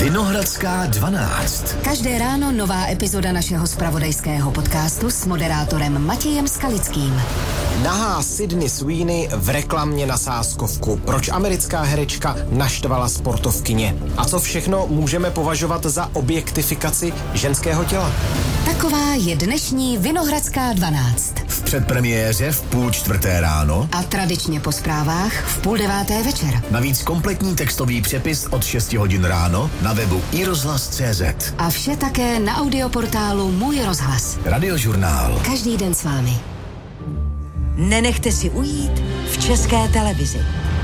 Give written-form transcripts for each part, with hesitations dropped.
Vinohradská 12. Každé ráno nová epizoda našeho zpravodajského podcastu s moderátorem Matějem Skalickým. Nahá Sydney Sweeney v reklamě na sázkovku. Proč americká herečka naštvala sportovkyně? A co všechno můžeme považovat za objektifikaci ženského těla? Taková je dnešní Vinohradská 12. V předpremiéře v 3:30 ráno a tradičně po zprávách v 8:30 večer. Navíc kompletní textový přepis od 6 hodin ráno na webu iRozhlas.cz. A vše také na audioportálu Můj rozhlas. Radiožurnál. Každý den s vámi. Nenechte si ujít v České televizi.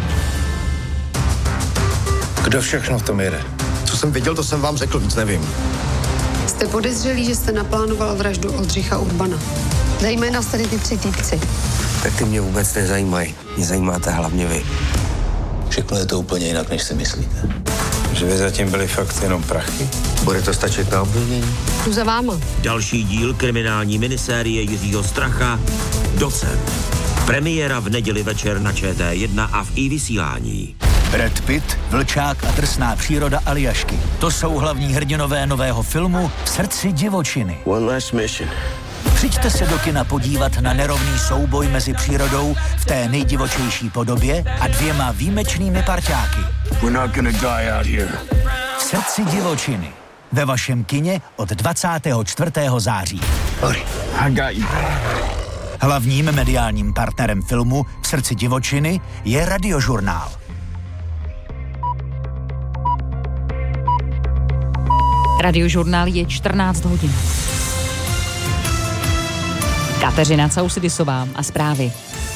Kdo všechno v tom jede? Co jsem viděl, to jsem vám řekl, víc nevím. Jste podezřelí, že jste naplánoval vraždu Oldřicha Urbana. Zajímají nás tady ty 3 týpci. Tak ty mě vůbec nezajímají. Mě zajímáte hlavně vy. Všechno je to úplně jinak, než si myslíte. Že by zatím byly fakt jenom prachy? Bude to stačit na obvinění? Jdu za váma. Další díl kriminální minisérie Jiřího Stracha Docent. Premiéra v neděli večer na ČT1 a v iVysílání. Brad Pitt, Vlčák a drsná příroda Aljašky. To jsou hlavní hrdinové nového filmu V srdci divočiny. One last mission. Přijďte se do kina podívat na nerovný souboj mezi přírodou v té nejdivočejší podobě a 2 výjimečnými parťáky. We're not gonna die out here. V srdci divočiny. Ve vašem kině od 24. září. I got you. Hlavním mediálním partnerem filmu V srdci divočiny je Radiožurnál. Radiožurnál je 14 hodin. Kateřina Causidisová a zprávy.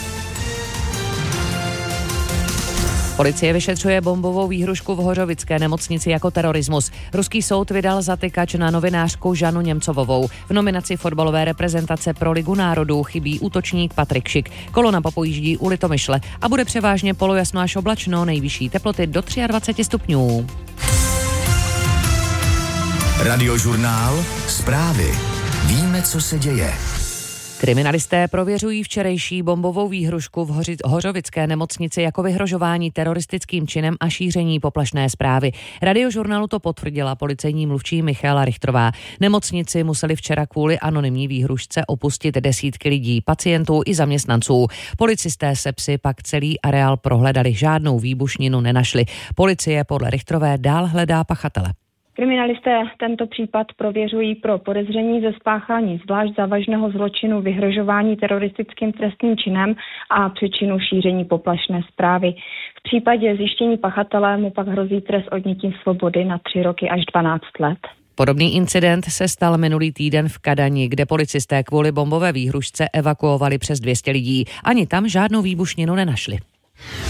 Policie vyšetřuje bombovou výhrušku v Hořovické nemocnici jako terorismus. Ruský soud vydal zatykač na novinářku Žanu Němcovovou. V nominaci fotbalové reprezentace pro Ligu národů chybí útočník Patrik Šik. Kolona popojíždí u Litomyšle a bude převážně polojasno až oblačno, nejvyšší teploty do 23 stupňů. Radiožurnál. Zprávy. Víme, co se děje. Kriminalisté prověřují včerejší bombovou výhrušku v Hořovické nemocnici jako vyhrožování teroristickým činem a šíření poplašné zprávy. Radiožurnálu to potvrdila policejní mluvčí Michaela Richtrová. Nemocnici museli včera kvůli anonymní výhrušce opustit desítky lidí, pacientů i zaměstnanců. Policisté se psy pak celý areál prohledali, žádnou výbušninu nenašli. Policie podle Richtrové dál hledá pachatele. Kriminalisté tento případ prověřují pro podezření ze spáchání zvlášť závažného zločinu vyhrožování teroristickým trestným činem a přečinu šíření poplašné zprávy. V případě zjištění pachatele mu pak hrozí trest odnětí svobody na 3 roky až 12 let. Podobný incident se stal minulý týden v Kadani, kde policisté kvůli bombové výhrušce evakuovali přes 200 lidí. Ani tam žádnou výbušninu nenašli.